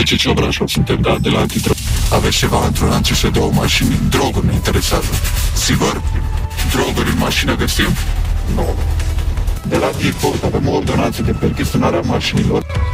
CC Brașov suntem, da, de la antidrog. Aveți ceva într-un lanț și 2 mașini, droguri ne interesează. Sigur? Droguri în mașină găsim? Nu. De la Default avem o ordonanță de perchesionare a mașinilor.